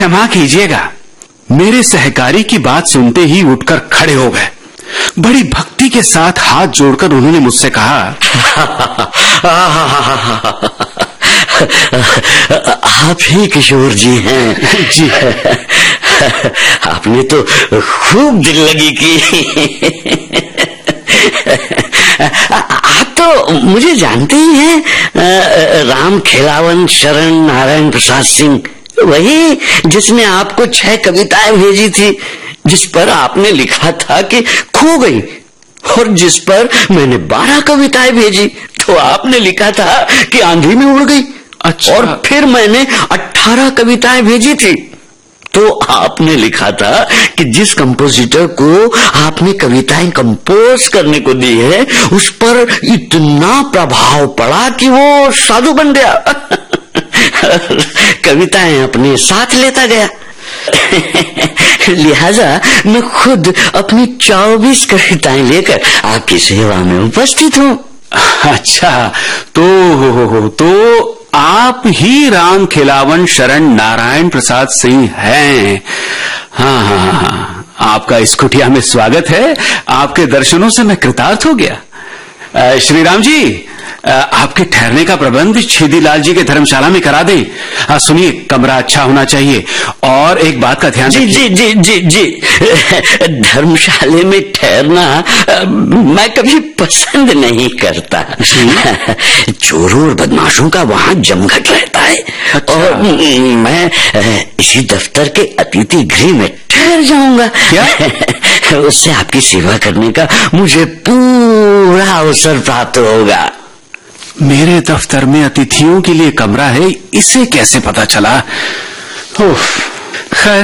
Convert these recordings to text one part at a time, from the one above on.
क्षमा कीजिएगा। मेरे सहकारी की बात सुनते ही उठकर खड़े हो गए। बड़ी भक्ति के साथ हाथ जोड़कर उन्होंने मुझसे कहा, आप ही किशोर जी हैं? जी। आपने तो खूब दिल लगी की। आप तो मुझे जानते ही हैं, राम खिलावन शरण नारायण प्रसाद सिंह, वही जिसने आपको 6 कविताएं भेजी थी, जिस पर आपने लिखा था कि खो गई, और जिस पर मैंने 12 कविताएं भेजी तो आपने लिखा था कि आंधी में उड़ गई। अच्छा। और फिर मैंने 18 कविताएं भेजी थी तो आपने लिखा था कि जिस कंपोजिटर को आपने कविताएं कंपोज करने को दी है उस पर इतना प्रभाव पड़ा कि वो साधु बन गया। कविताएं अपने साथ लेता गया। लिहाजा मैं खुद अपनी 24 कविताएं लेकर आपकी सेवा में उपस्थित हूँ। अच्छा, तो आप ही राम खिलावन शरण नारायण प्रसाद सिंह हैं। हाँ, आपका इस कुटिया में स्वागत है। आपके दर्शनों से मैं कृतार्थ हो गया। श्री राम जी, आपके ठहरने का प्रबंध छेदीलाल जी के धर्मशाला में करा दें। हाँ, सुनिए, कमरा अच्छा होना चाहिए और एक बात का ध्यान रखिए। जी जी जी जी, धर्मशाले में ठहरना मैं कभी पसंद नहीं करता। चोरों और बदमाशों का वहाँ जमघट रहता है। अच्छा। और मैं इसी दफ्तर के अतिथि गृह में ठहर जाऊंगा। क्या? उससे आपकी सेवा करने का मुझे पूरा अवसर प्राप्त होगा। मेरे दफ्तर में अतिथियों के लिए कमरा है, इसे कैसे पता चला? खैर,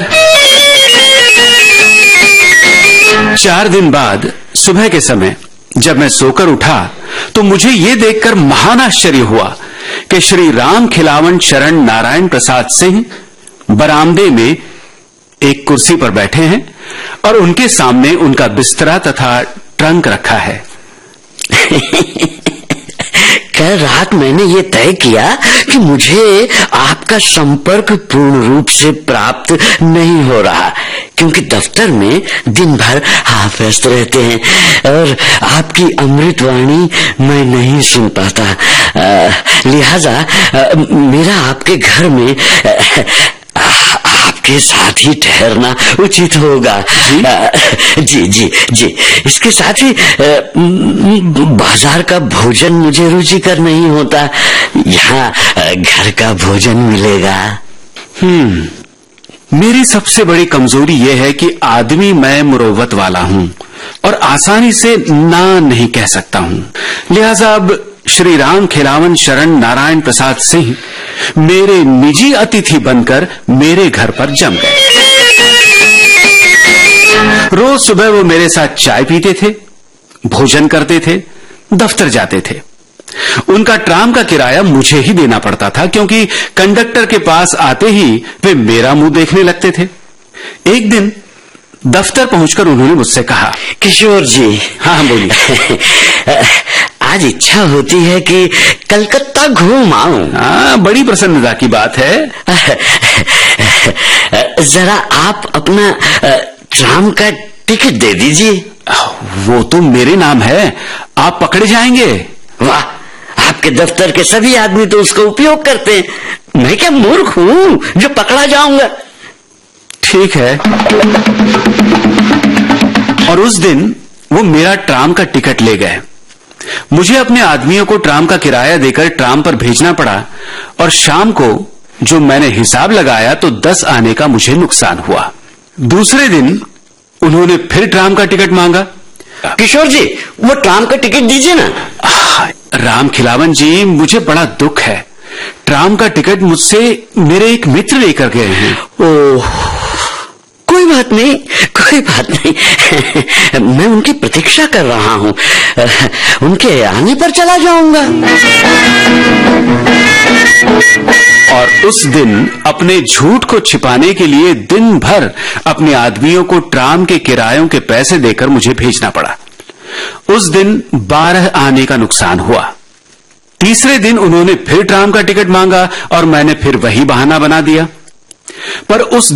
4 दिन बाद सुबह के समय जब मैं सोकर उठा तो मुझे ये देखकर महान आश्चर्य हुआ कि श्री राम खिलावन शरण नारायण प्रसाद सिंह बरामदे में एक कुर्सी पर बैठे हैं और उनके सामने उनका बिस्तरा तथा ट्रंक रखा है। कल रात मैंने ये तय किया कि मुझे आपका संपर्क पूर्ण रूप से प्राप्त नहीं हो रहा, क्योंकि दफ्तर में दिन भर आप व्यस्त रहते हैं और आपकी अमृतवाणी मैं नहीं सुन पाता। लिहाजा मेरा आपके घर में आपके साथ ही ठहरना उचित होगा। जी जी जी। इसके साथ ही बाजार का भोजन मुझे रुचिकर नहीं होता, यहाँ घर का भोजन मिलेगा। मेरी सबसे बड़ी कमजोरी यह है कि आदमी मैं मुरव्वत वाला हूँ और आसानी से ना नहीं कह सकता हूँ। लिहाजा अब श्री राम खिलावन शरण नारायण प्रसाद सिंह मेरे निजी अतिथि बनकर मेरे घर पर जम गए। रोज सुबह वो मेरे साथ चाय पीते थे, भोजन करते थे, दफ्तर जाते थे। उनका ट्राम का किराया मुझे ही देना पड़ता था, क्योंकि कंडक्टर के पास आते ही वे मेरा मुंह देखने लगते थे। एक दिन दफ्तर पहुंचकर उन्होंने मुझसे कहा, किशोर जी। हाँ बोलिए। आज इच्छा होती है कि कलकत्ता घूम आऊं। हाँ, बड़ी प्रसन्नता की बात है। जरा आप अपना ट्राम का टिकट दे दीजिए। वो तो मेरे नाम है, आप पकड़े जाएंगे। वाह, आपके दफ्तर के सभी आदमी तो उसका उपयोग करते हैं, मैं क्या मूर्ख हूँ जो पकड़ा जाऊंगा। ठीक है। और उस दिन वो मेरा ट्राम का टिकट ले गए। मुझे अपने आदमियों को ट्राम का किराया देकर ट्राम पर भेजना पड़ा और शाम को जो मैंने हिसाब लगाया तो 10 आने का मुझे नुकसान हुआ। दूसरे दिन उन्होंने फिर ट्राम का टिकट मांगा। किशोर जी, वो ट्राम का टिकट दीजिए ना। राम खिलावन जी, मुझे बड़ा दुख है। ट्राम का टिकट मुझसे मेरे एक मित्र लेकर गए हैं। ओह, कोई बात नहीं, कोई बात नहीं। मैं उनकी प्रतीक्षा कर रहा हूँ, उनके आने पर चला जाऊंगा। और उस दिन अपने झूठ को छिपाने के लिए दिन भर अपने आदमियों को ट्राम के किरायों के पैसे देकर मुझे भेजना पड़ा। उस दिन 12 आने का नुकसान हुआ। तीसरे दिन उन्होंने फिर ट्राम का टिकट मांगा और मैंने फिर वही बहाना बना दिया। पर उस